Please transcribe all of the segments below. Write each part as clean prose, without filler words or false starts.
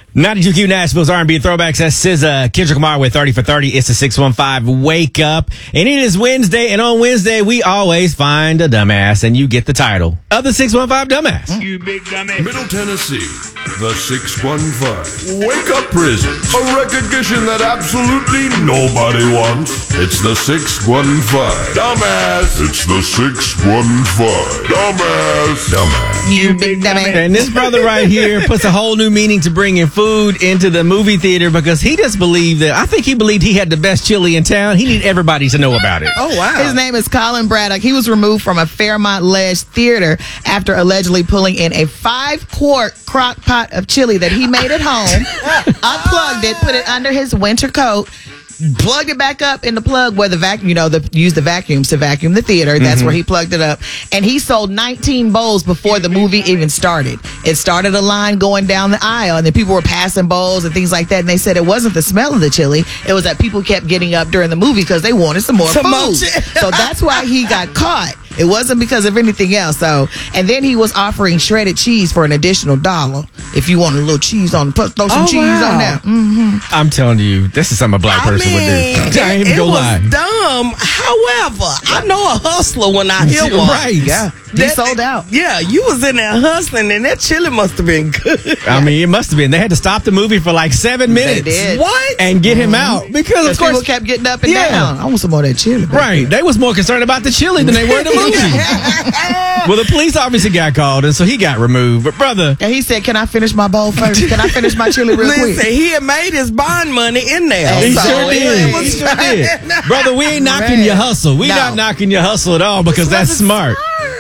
92Q Nashville's R&B Throwbacks. That's SZA, Kendrick Lamar with 30 for 30. It's the 615 Wake Up. And it is Wednesday, and on Wednesday, we always find a dumbass, and you get the title of the 615 Dumbass. You big dumbass. Middle Tennessee, the 615 Wake Up Prison. A recognition that absolutely nobody wants. It's the 615 Dumbass. It's the 615 Dumbass. You big dumbass. And this brother right here puts a whole new meaning to bringing food into the movie theater because he just believed that, I think he believed he had the best chili in town. He needed everybody to know about it. Oh, wow. His name is Colin Braddock. He was removed from a Fairmont Ledge theater after allegedly pulling in a 5-quart crock pot of chili that he made at home, unplugged it, put it under his winter coat, plugged it back up in the plug where the vacuum, use the vacuums to vacuum the theater. That's where he plugged it up. And he sold 19 bowls before the movie even started. It started a line going down the aisle, and then people were passing bowls and things like that. And they said it wasn't the smell of the chili. It was that people kept getting up during the movie because they wanted some more food. So that's why he got caught. It wasn't because of anything else. So, and then he was offering shredded cheese for an additional $1 if you want a little cheese on. Throw some cheese on there. I'm telling you, this is something a black person would do. I ain't even It gonna was lie. dumb. However, I know a hustler when I hear one. Right. Yeah. He sold out. Yeah, you was in there hustling, and that chili must have been good. I mean, it must have been. They had to stop the movie for like 7 minutes. They did. What? And get him out because, of People course, kept getting up and Yeah. down. I want some more of that chili. baby. right. They was more concerned about the chili than they were the movie. Well, the police obviously got called, and so he got removed. But, brother, And he said, "Can I finish my bowl first? Can I finish my chili real Listen, quick?" he had made his bond money in there. he So sure it did. was- He sure did. Brother, we ain't knocking Man. your hustle. We No. not knocking your hustle at all because that's smart.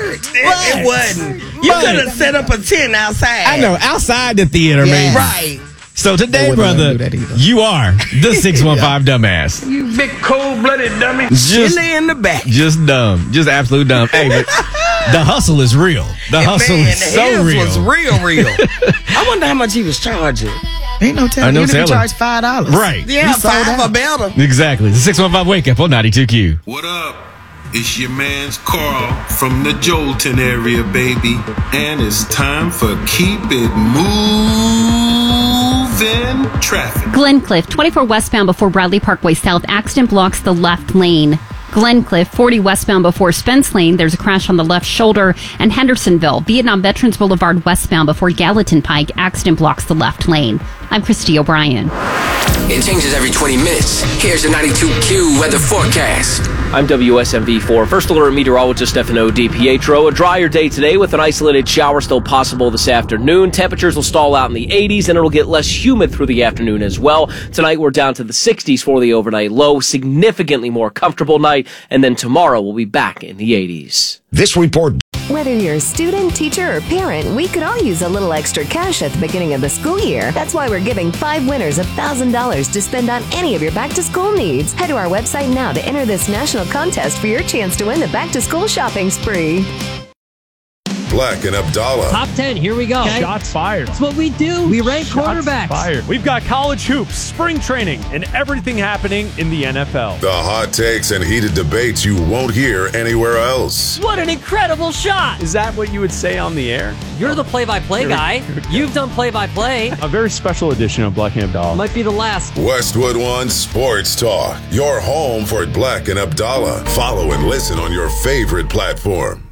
It wasn't. You But- could have set up a tent outside. I know, outside the theater, Yeah. man. Right. So today, They wouldn't brother, let me do that either. you are the 615 Dumbass. You big cold-blooded dummy. Just, Chili in the back. just dumb. Just absolute dumb. Hey, but the hustle is real. The hustle Man, is the so his real. was real. I wonder how much he was charging. Ain't no I telling. know Even if you telling. charge $5. Right. Yeah, sold 5 out. or better. Exactly. The 615 Wake Up on 92Q. What up? It's your man's Carl from the Jolton area, baby. And it's time for Keep It Moving Traffic. Glencliff, 24 westbound before Bradley Parkway South. Accident blocks the left lane. Glencliff, 40 westbound before Spence Lane. There's a crash on the left shoulder. And Hendersonville, Vietnam Veterans Boulevard westbound before Gallatin Pike. Accident blocks the left lane. I'm Christy O'Brien. It changes every 20 minutes. Here's your 92Q weather forecast. I'm WSMV4 First Alert Meteorologist Stefano DiPietro. A drier day today with an isolated shower still possible this afternoon. Temperatures will stall out in the 80s and it'll get less humid through the afternoon as well. Tonight we're down to the 60s for the overnight low, significantly more comfortable night, and then tomorrow we'll be back in the 80s. This report. Whether you're a student, teacher, or parent, we could all use a little extra cash at the beginning of the school year. That's why we're giving 5 winners $1,000 to spend on any of your back-to-school needs. Head to our website now to enter this national contest for your chance to win the back-to-school shopping spree. Black and Abdallah. Top 10, here we go. Okay. Shots fired. That's what we do. We rank quarterbacks. Fired. We've got college hoops, spring training, and everything happening in the NFL. The hot takes and heated debates you won't hear anywhere else. What an incredible shot. Is that what you would say on the air? You're the play-by-play guy. You've done play-by-play. A very special edition of Black and Abdallah. Might be the last. Westwood One Sports Talk. Your home for Black and Abdallah. Follow and listen on your favorite platform.